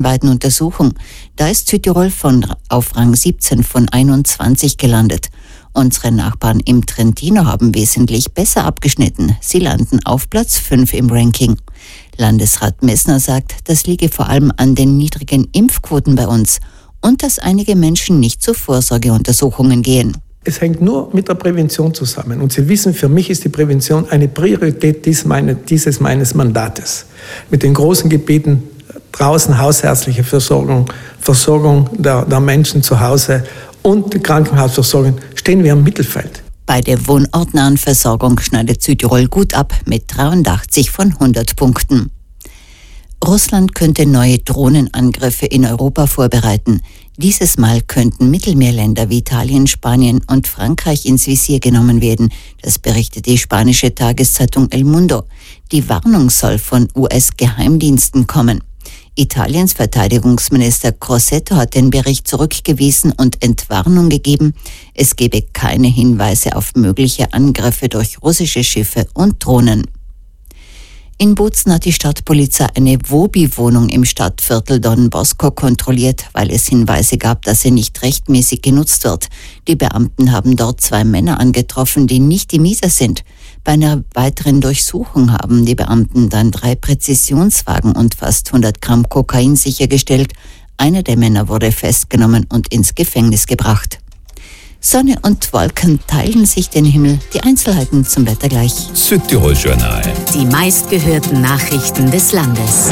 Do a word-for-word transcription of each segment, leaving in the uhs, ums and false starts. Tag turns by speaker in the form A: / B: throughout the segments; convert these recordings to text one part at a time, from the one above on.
A: landesweiten Untersuchung. Da ist Südtirol von, auf Rang siebzehn von einundzwanzig gelandet. Unsere Nachbarn im Trentino haben wesentlich besser abgeschnitten. Sie landen auf Platz fünf im Ranking. Landesrat Messner sagt, das liege vor allem an den niedrigen Impfquoten bei uns und dass einige Menschen nicht zu Vorsorgeuntersuchungen gehen.
B: Es hängt nur mit der Prävention zusammen. Und Sie wissen, für mich ist die Prävention eine Priorität dieses, meine, dieses meines Mandates. Mit den großen Gebieten draußen hausärztliche Versorgung, Versorgung der, der Menschen zu Hause und die Krankenhausversorgung stehen wir im Mittelfeld.
A: Bei der wohnortnahen Versorgung schneidet Südtirol gut ab mit dreiundachtzig von hundert Punkten. Russland könnte neue Drohnenangriffe in Europa vorbereiten. Dieses Mal könnten Mittelmeerländer wie Italien, Spanien und Frankreich ins Visier genommen werden. Das berichtet die spanische Tageszeitung El Mundo. Die Warnung soll von U S-Geheimdiensten kommen. Italiens Verteidigungsminister Crosetto hat den Bericht zurückgewiesen und Entwarnung gegeben. Es gebe keine Hinweise auf mögliche Angriffe durch russische Schiffe und Drohnen. In Bozen hat die Stadtpolizei eine Wobi-Wohnung im Stadtviertel Don Bosco kontrolliert, weil es Hinweise gab, dass sie nicht rechtmäßig genutzt wird. Die Beamten haben dort zwei Männer angetroffen, die nicht die Mieter sind. Bei einer weiteren Durchsuchung haben die Beamten dann drei Präzisionswagen und fast hundert Gramm Kokain sichergestellt. Einer der Männer wurde festgenommen und ins Gefängnis gebracht. Sonne und Wolken teilen sich den Himmel. Die Einzelheiten zum Wetter gleich.
C: Südtirol Journal.
D: Die meistgehörten Nachrichten des Landes.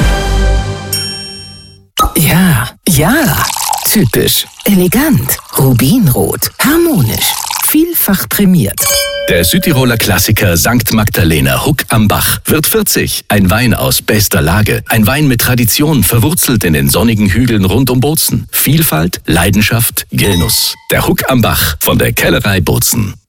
E: Ja, ja. Typisch. Elegant. Rubinrot. Harmonisch. Vielfach prämiert.
C: Der Südtiroler Klassiker Sankt Magdalena Huck am Bach wird vierzig. Ein Wein aus bester Lage. Ein Wein mit Tradition, verwurzelt in den sonnigen Hügeln rund um Bozen. Vielfalt, Leidenschaft, Genuss. Der Huck am Bach von der Kellerei Bozen.